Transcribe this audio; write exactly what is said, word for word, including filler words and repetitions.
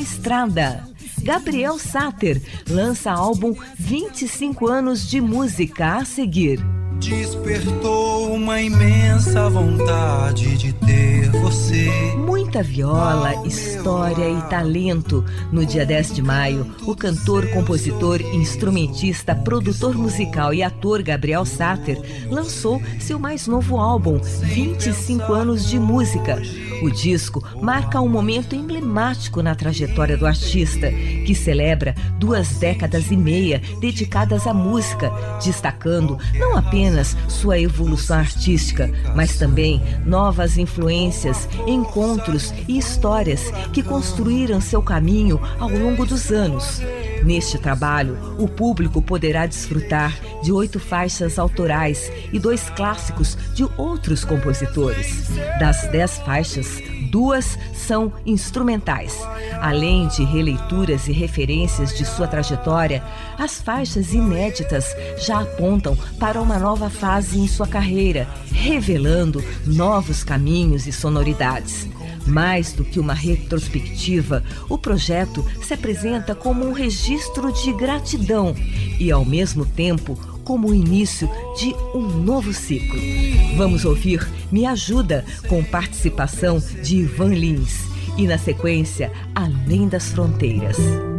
estrada. Gabriel Sater lança álbum vinte e cinco anos de música a seguir. Despertou uma imensa vontade de ter você. Muita viola, história e talento. No dia dez de maio, o cantor, compositor, instrumentista, produtor musical e ator Gabriel Sater lançou seu mais novo álbum, vinte e cinco anos de música. O disco marca um momento emblemático na trajetória do artista, que celebra duas décadas e meia dedicadas à música, destacando não apenas sua evolução artística, mas também novas influências, encontros e histórias que construíram seu caminho ao longo dos anos. Neste trabalho, o público poderá desfrutar de oito faixas autorais e dois clássicos de outros compositores. Das dez faixas, duas são instrumentais. Além de releituras e referências de sua trajetória, as faixas inéditas já apontam para uma nova fase em sua carreira, revelando novos caminhos e sonoridades. Mais do que uma retrospectiva, o projeto se apresenta como um registro de gratidão e, ao mesmo tempo, como o início de um novo ciclo. Vamos ouvir Me Ajuda, com participação de Ivan Lins. E, na sequência, Além das Fronteiras.